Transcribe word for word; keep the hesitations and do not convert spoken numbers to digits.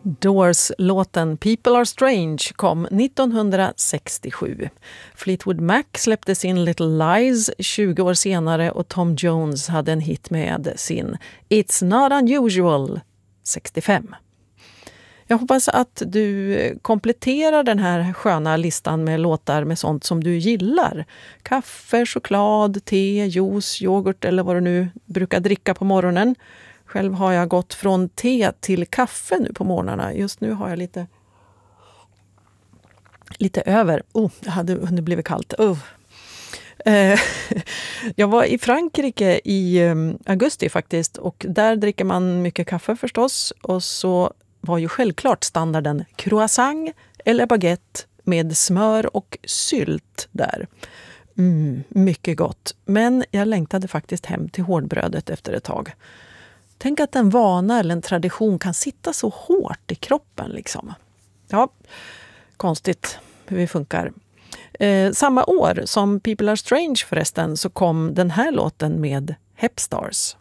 Doors-låten People Are Strange kom nittonhundrasextiosju. Fleetwood Mac släppte sin Little Lies tjugo år senare och Tom Jones hade en hit med sin It's Not Unusual sextiofem. Jag hoppas att du kompletterar den här sköna listan med låtar med sånt som du gillar. Kaffe, choklad, te, juice, yoghurt eller vad du nu brukar dricka på morgonen. Själv har jag gått från te till kaffe nu på morgnarna. Just nu har jag lite, lite över. Oh, det hade hunnit blivit kallt. Oh. Eh, jag var i Frankrike i um, augusti faktiskt. Och där dricker man mycket kaffe förstås. Och så var ju självklart standarden croissant eller baguette med smör och sylt där. Mm, mycket gott. Men jag längtade faktiskt hem till hårdbrödet efter ett tag. Tänk att en vana eller en tradition kan sitta så hårt i kroppen liksom. Ja, konstigt hur vi funkar. Eh, samma år som People Are Strange förresten så kom den här låten med Hep Stars.